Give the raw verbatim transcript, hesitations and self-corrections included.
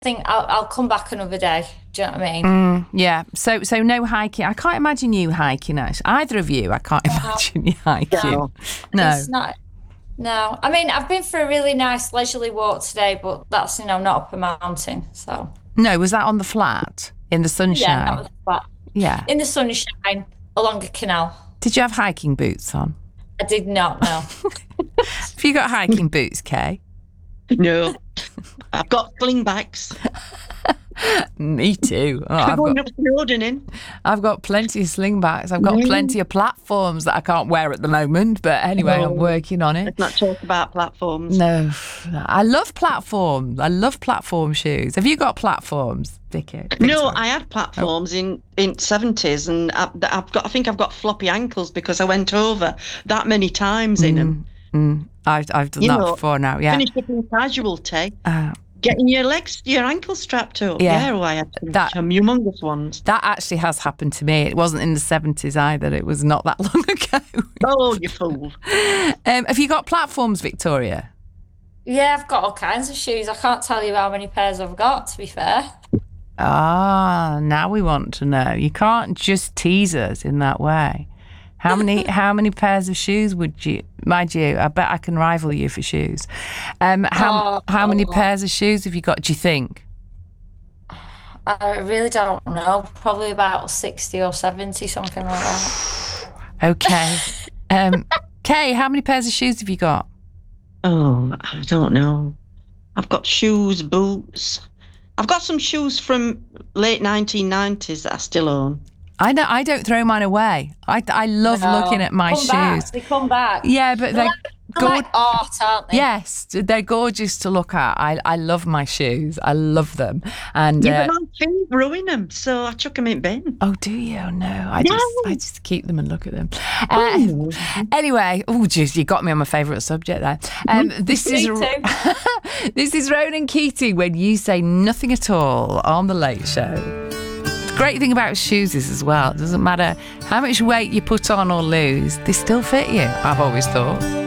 think I'll, I'll come back another day. Do you know what I mean? Mm, yeah. So so no hiking. I can't imagine you hiking, actually. Either of you, I can't imagine you hiking. No. No. It's not. No. I mean, I've been for a really nice leisurely walk today, but that's, you know, not up a mountain. So. No, was that on the flat in the sunshine? Yeah, that was flat. Yeah. In the sunshine along a canal. Did you have hiking boots on? I did not know. Have you got hiking boots, Kay? No. I've got slingbacks. Me too. Oh, I've I've, going got, up Snowdon in. I've got plenty of slingbacks. I've got Mm. plenty of platforms that I can't wear at the moment. But anyway, No. I'm working on it. Let's not talk about platforms. No, I love platforms. I love platform shoes. Have you got platforms, Vicky? No, I had platforms in in seventies, and I've, I've got. I think I've got floppy ankles because I went over that many times in them. Mm, I've, I've done You that know, before now, yeah. Finished up in casualty, Uh, getting your legs, your ankles strapped up. Yeah. Yeah, oh, I had some, That- some humongous ones. that actually has happened to me. It wasn't in the seventies either. It was not that long ago. Oh, you fool! Um, have you got platforms, Victoria? Yeah, I've got all kinds of shoes. I can't tell you how many pairs I've got, to be fair. Ah, now we want to know. You can't just tease us in that way. How many how many pairs of shoes would you, mind you, I bet I can rival you for shoes. Um, how Oh, how many oh. pairs of shoes have you got, do you think? I really don't know. Probably about sixty or seventy, something like that. Okay. Um, Kay, how many pairs of shoes have you got? Oh, I don't know. I've got shoes, boots. I've got some shoes from late nineteen nineties that I still own. I don't, I don't throw mine away. I, I love No. looking at my Come back. shoes. They come back. Yeah, but they're They're good. like art, aren't they? Yes, they're gorgeous to look at. I, I love my shoes. I love them. And Yeah, uh, but my feet ruin them, so I chuck them in bin. oh, do you? Oh, no, I just I just keep them and look at them. Uh, Oh. anyway, oh, geez, you got me on my favourite subject there. Um, this is Me too. this is Ronan Keating when you say nothing at all on the Late Show. The great thing about shoes is as well, it doesn't matter how much weight you put on or lose, they still fit you. I've always thought.